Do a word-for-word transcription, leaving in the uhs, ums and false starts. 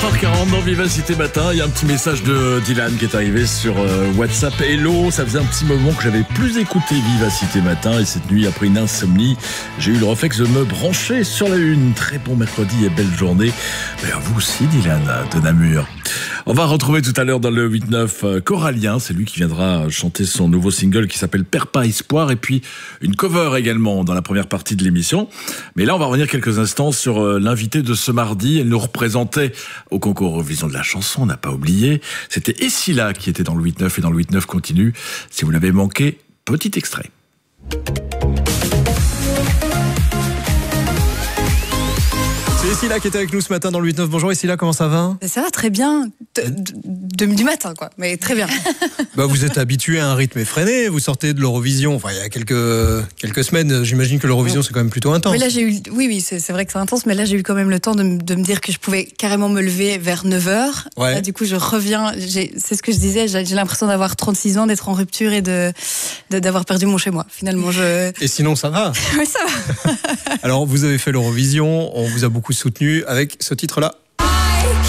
heures quarante dans Vivacité Matin. Il y a un petit message de Dylan qui est arrivé sur euh, WhatsApp. Hello, ça faisait un petit moment que j'avais plus écouté Vivacité Matin. Et cette nuit, après une insomnie, j'ai eu le réflexe de me brancher sur la une. Très bon mercredi et belle journée. Mais à vous aussi, Dylan de Namur. On va retrouver tout à l'heure dans le huit neuf Corallien. C'est lui qui viendra chanter son nouveau single qui s'appelle Perds pas espoir. Et puis une cover également dans la première partie de l'émission. Mais là, on va revenir quelques instants sur euh, l'invité de ce mardi. Elle nous représentait au concours Eurovision de la chanson, on n'a pas oublié. C'était Essila qui était dans le huit neuf et dans le huit neuf continue. Si vous l'avez manqué, petit extrait. C'est Essila qui était avec nous ce matin dans le huit neuf. Bonjour Essila, comment ça va? Ça va très bien, de, de, de, du matin quoi, mais très bien. Bah, vous êtes habitué à un rythme effréné, vous sortez de l'Eurovision, enfin il y a quelques, quelques semaines, j'imagine que l'Eurovision c'est quand même plutôt intense. Mais là j'ai eu, oui oui c'est, c'est vrai que c'est intense, mais là j'ai eu quand même le temps de, m- de me dire que je pouvais carrément me lever vers neuf heures. Ouais. Là, du coup je reviens, j'ai, c'est ce que je disais, j'ai, j'ai l'impression d'avoir trente-six ans, d'être en rupture et de, de, d'avoir perdu mon chez moi. Finalement je... Et sinon ça va? Oui ça va. Alors vous avez fait l'Eurovision, on vous a beaucoup soutenu avec ce titre-là.